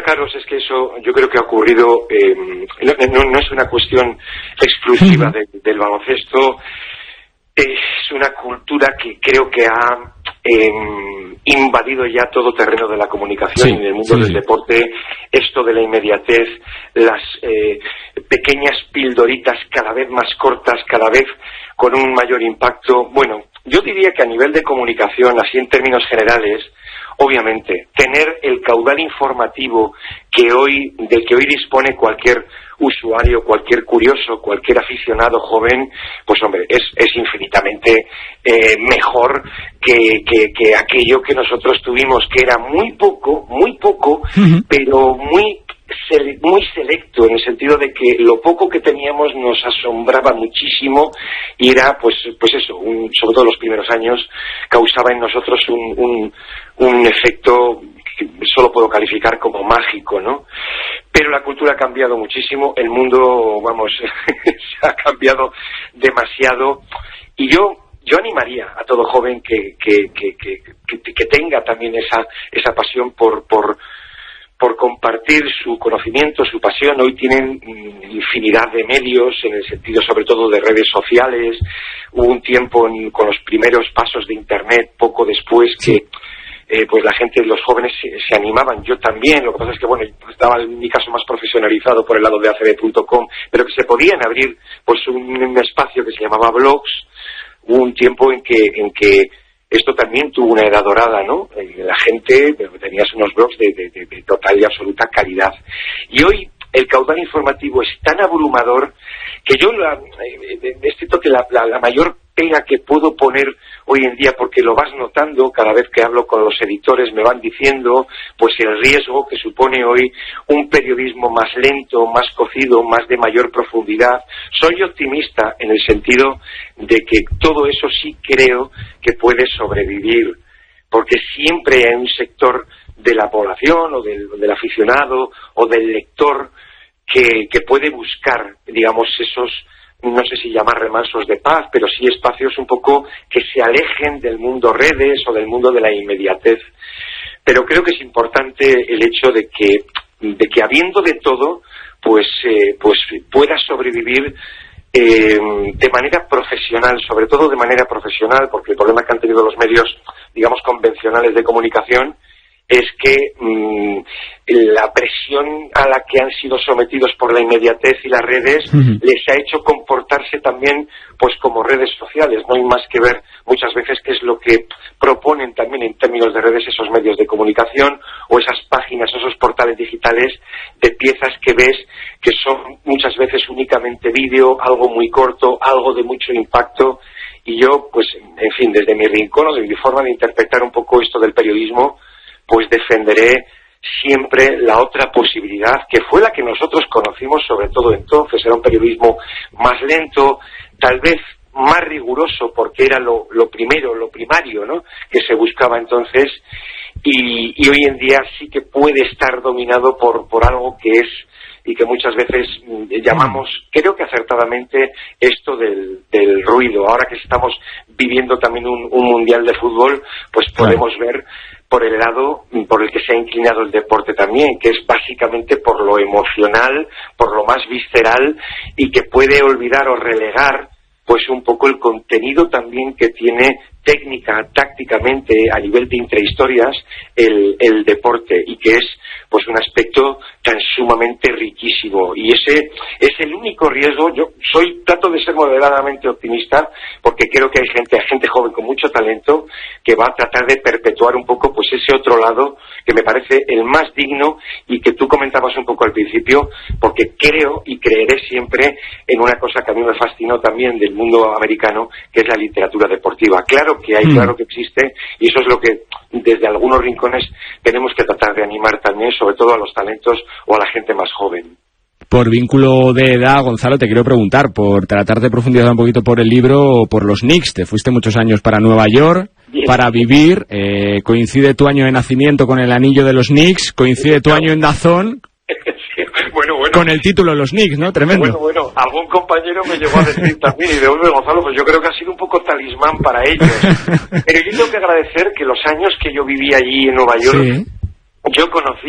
Carlos, es que eso yo creo que ha ocurrido, no es una cuestión exclusiva del baloncesto, es una cultura que creo que ha invadido ya todo terreno de la comunicación en el mundo del deporte, esto de la inmediatez, las pequeñas pildoritas cada vez más cortas, cada vez con un mayor impacto. Bueno, yo diría que a nivel de comunicación, así en términos generales, obviamente, tener el caudal informativo del que hoy dispone cualquier usuario, cualquier curioso, cualquier aficionado joven, pues hombre, es infinitamente mejor que aquello que nosotros tuvimos, que era muy poco, pero muy selecto, en el sentido de que lo poco que teníamos nos asombraba muchísimo y era pues eso, sobre todo los primeros años, causaba en nosotros un efecto que solo puedo calificar como mágico, ¿no? Pero la cultura ha cambiado muchísimo, el mundo, se ha cambiado demasiado, y yo animaría a todo joven que tenga también esa pasión por compartir su conocimiento, su pasión. Hoy tienen infinidad de medios, en el sentido sobre todo de redes sociales. Hubo un tiempo con los primeros pasos de Internet, poco después, que pues la gente, los jóvenes se animaban. Yo también, lo que pasa es que estaba en mi caso más profesionalizado por el lado de acb.com, pero que se podían abrir pues un espacio que se llamaba blogs. Hubo un tiempo en que esto también tuvo una edad dorada, ¿no? La gente, tenías unos blogs de total y absoluta calidad. Y hoy el caudal informativo es tan abrumador que yo es cierto que la mayor pega que puedo poner hoy en día, porque lo vas notando cada vez que hablo con los editores, me van diciendo pues el riesgo que supone hoy un periodismo más lento, más cocido, más de mayor profundidad. Soy optimista en el sentido de que todo eso sí creo que puede sobrevivir, porque siempre hay un sector de la población o del aficionado o del lector que puede buscar, digamos, esos, no sé si llamar remansos de paz, pero sí espacios un poco que se alejen del mundo redes o del mundo de la inmediatez. Pero creo que es importante el hecho de que habiendo de todo, pues pueda sobrevivir de manera profesional, sobre todo de manera profesional, porque el problema que han tenido los medios, digamos, convencionales de comunicación es que la presión a la que han sido sometidos por la inmediatez y las redes les ha hecho comportarse también pues como redes sociales. No hay más que ver muchas veces qué es lo que proponen también en términos de redes esos medios de comunicación o esas páginas, esos portales digitales de piezas que ves que son muchas veces únicamente vídeo, algo muy corto, algo de mucho impacto. Y yo, pues, en fin, desde mi rincón o de mi forma de interpretar un poco esto del periodismo, pues defenderé siempre la otra posibilidad, que fue la que nosotros conocimos sobre todo entonces. Era un periodismo más lento, tal vez más riguroso, porque era lo primero, lo primario, ¿no?, que se buscaba entonces, y hoy en día sí que puede estar dominado por algo que es, y que muchas veces llamamos, creo que acertadamente, esto del ruido. Ahora que estamos viviendo también un mundial de fútbol, pues podemos ver por el lado por el que se ha inclinado el deporte también, que es básicamente por lo emocional, por lo más visceral, y que puede olvidar o relegar pues un poco el contenido también que tiene técnica, tácticamente, a nivel de intrahistorias, el deporte, y que es pues un aspecto tan sumamente riquísimo. Y ese es el único riesgo. Yo trato de ser moderadamente optimista, porque creo que hay gente joven con mucho talento que va a tratar de perpetuar un poco pues ese otro lado que me parece el más digno, y que tú comentabas un poco al principio, porque creo y creeré siempre en una cosa que a mí me fascinó también del mundo americano, que es la literatura deportiva. Claro que hay, claro que existe, y eso es lo que desde algunos rincones tenemos que tratar de animar también, sobre todo a los talentos o a la gente más joven. Por vínculo de edad, Gonzalo, te quiero preguntar, por tratar de profundizar un poquito por el libro, por los Knicks. Te fuiste muchos años para Nueva York, para vivir. Coincide tu año de nacimiento con el anillo de los Knicks, coincide tu año en DAZN bueno. Con el título de los Knicks, ¿no? Tremendo. Bueno, algún compañero me llegó a decir también, y de Gonzalo, pues yo creo que ha sido un poco talismán para ellos. Pero yo tengo que agradecer que los años que yo viví allí en Nueva York, yo conocí